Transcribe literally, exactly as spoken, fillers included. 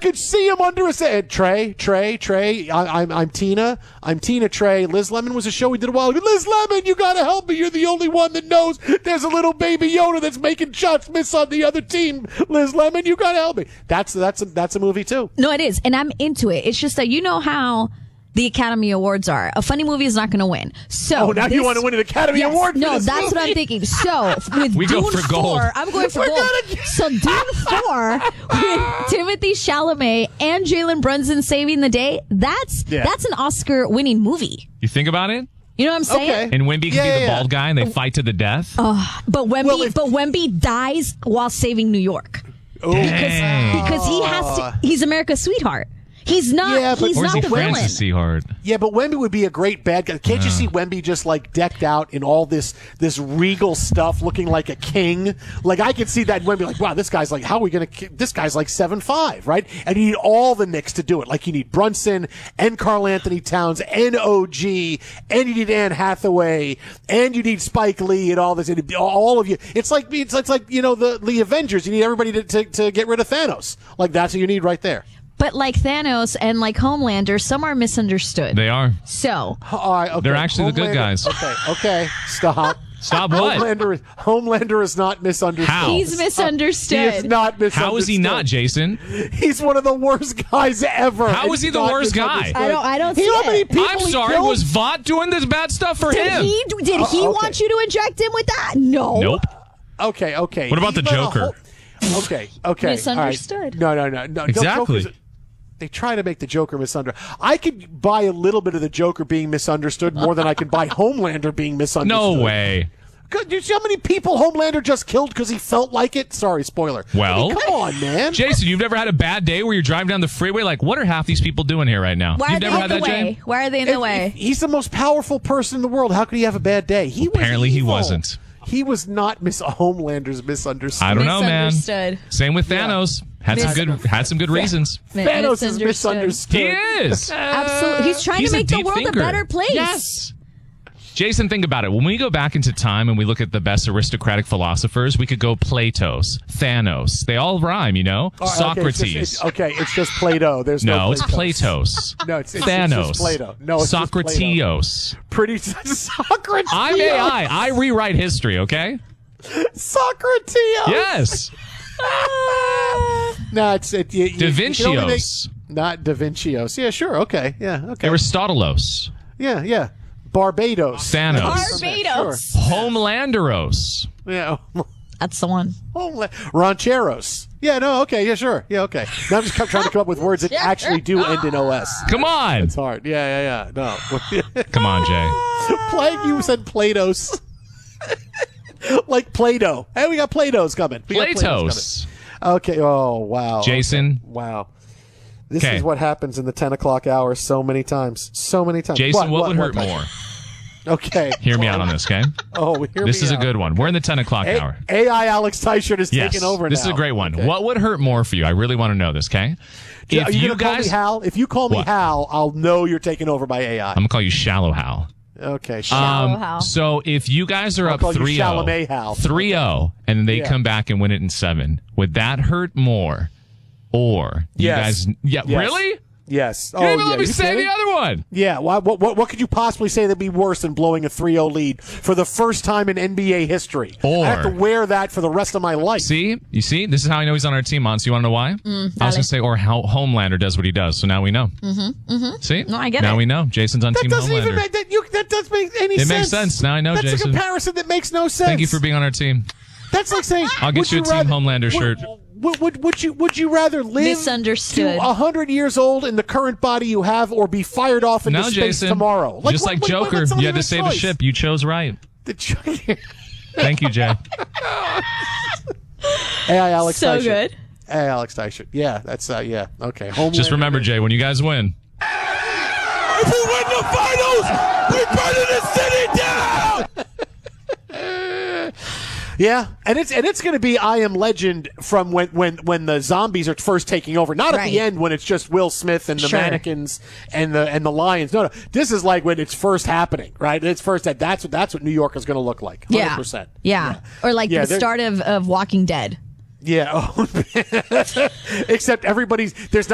could see him under a set. Trey, Trey, Trey. I, I'm, I'm Tina. I'm Tina Trey. Liz Lemon was a show we did a while ago. Liz Lemon, you gotta help me. You're the only one that knows there's a little baby Yoda that's making shots miss on the other team. Liz Lemon, you gotta help me. That's that's a, that's a movie too. No, it is, and I'm into it. It's just that you know how the Academy Awards are. A funny movie is not going to win. So oh, now this, you want to win an Academy yes, Award? For no, this that's movie? what I'm thinking. So with we Dune go for gold. four, I'm going for We're gold. gonna... So Dune four with Timothy Chalamet and Jalen Brunson saving the day. That's yeah. that's an Oscar-winning movie. You think about it? You know what I'm saying? Okay. And Wemby can Yeah, be the yeah, bald yeah. guy, and they fight to the death. Uh, but Wemby, Well, if- but Wemby dies while saving New York Dang. because he has to. He's America's sweetheart. He's not. Yeah, but- he's Or is not he the villain. Francis Seahart? Yeah, but Wemby would be a great bad guy. Can't you see Wemby just like decked out in all this this regal stuff, looking like a king? Like I could see that Wemby, like, wow, this guy's like, how are we gonna? This guy's like seven five, right? And you need all the Knicks to do it. Like you need Brunson and Karl Anthony Towns and O G, and you need Anne Hathaway, and you need Spike Lee and all this. And all of you, it's like it's, it's like you know the the Avengers. You need everybody to, to to get rid of Thanos. Like that's what you need right there. But like Thanos and like Homelander, some are misunderstood. They are. So All right, okay. They're actually the good Homelander- guys. Okay, okay, stop. Stop what? Homelander, Homelander is not misunderstood. How? he's misunderstood. He is not misunderstood. How is he not, Jason? He's one of the worst guys ever. How and is he he's the not worst guy? misunderstood. I don't. I don't You see know how many it. people I'm he sorry. killed? Was Vought doing this bad stuff for Did him? he? Did he Uh, okay. want you to inject him with that? No. Nope. Okay, okay. What about the Even a Joker? whole- Okay, okay. Misunderstood. All right. No, no, no, no. Exactly. Joker's- They try to make the Joker misunderstood. I could buy a little bit of the Joker being misunderstood more than I can buy Homelander being misunderstood. No way. Good. You see how many people Homelander just killed because he felt like it? Sorry, spoiler. Well, I mean, come on, man. Jason, you've never had a bad day where you're driving down the freeway like, what are half these people doing here right now? Why You've are they never in had the that, way? Jane? Why are they in If- the way? if he's the most powerful person in the world. How could he have a bad day? He Apparently was he evil. wasn't. He was not Miss Homelander's misunderstood. I don't know, man. Misunderstood. Same with Thanos. Had some good had some good reasons. Thanos is Misunderstood. He misunderstood. is. Absolutely. He's trying He's to a make the deep world thinker. a better place. Yes. Jason, think about it. When we go back into time and we look at the best aristocratic philosophers, we could go Plato's, Thanos. They all rhyme, you know? Oh, okay, it's Socrates. just- it's- Okay, it's just Plato. There's no, no, it's Platos. Platos. No, it's, it's, Thanos. it's just Plato. No, it's just Plato. Socrateos. Pretty Socrates. I'm A I. I rewrite history, okay? Socrates. Yes. No, it's it. You, you, Da you can only make- Vincios. not Da Vincios. Yeah, sure. Okay. Yeah. Okay. Aristotelos. yeah. Yeah. Barbados. Thanos. Barbados. Homelanderos. Yeah. That's the one. Homeland. Rancheros. Yeah. No. Okay. Yeah. Sure. Yeah. Okay. Now I'm just trying to come up with words that actually do end in O S. Come on. It's hard. Yeah. Yeah. Yeah. No. Come on, Jay. Plague. You said Plato's. Like Play-Doh. Hey, we got Play-Dohs coming. We got Play-Dohs Platos. coming. Okay. Oh, wow. Jason. Okay. Wow. This Okay. is what happens in the ten o'clock hour so many times. So many times. Jason, what, would hurt more? Okay. Hear me out on this, okay? Oh, hear This me is a out. good one. We're in the ten o'clock A- hour. A I Alex Teichert is Yes. taking over This now. is a great one. Okay. What would hurt more for you? I really want to know this, okay? Are you, gonna call me Hal? If you call me What? Hal, I'll know you're taken over by A I. I'm going to call you Shallow Hal. Okay. sh- Shallow Hal. So if you guys are I'll up call you three oh, Chalamet Hal. three oh, and they Yeah. come back and win it in seven, would that hurt more? Or you Yes. guys, yeah, Yes. really? Yes. You Oh, didn't even yeah. let me You say kidding? the other one. Yeah. Why, what, what, what could you possibly say that'd be worse than blowing a three oh lead for the first time in N B A history? Or- I have to wear that for the rest of my life. See, you see, this is how I know he's on our team, Mons. You want to know why? I was going to say, or how Homelander does what he does. So now we know. Mm-hmm. Mm-hmm. See, No, I get now it. we know. Jason's on That Team doesn't Homelander. even make that. You, that doesn't make any It sense. makes sense. Now I know, That's Jason. a comparison that makes no sense. Thank you for being on our team. That's like saying I'll get would you a Team rather- Homelander would, shirt. Would, would, would you would you rather live Misunderstood. to a hundred years old in the current body you have, or be fired off into No, space Jason. tomorrow? Just what- like what- Joker, what's you had to even save choice? the ship. You chose right. The jo- Thank you, Jay. Hey, Alex So Teichert. good. Hey, Alex Teichert. Yeah, that's uh, yeah. Okay. Homelander. Just remember, Jay, when you guys win, If we win the finals, we burn the city down. Yeah, and it's and it's going to be I Am Legend from when, when, when the zombies are first taking over. Not at Right. the end when it's just Will Smith and the Sure. mannequins and the and the lions. No, no. This is like when it's first happening, right? It's first that that's what that's what New York is going to look like. one hundred Yeah. percent. Yeah. Or like Yeah, the they're- start of, of Walking Dead. Yeah. Oh. Except everybody's there's not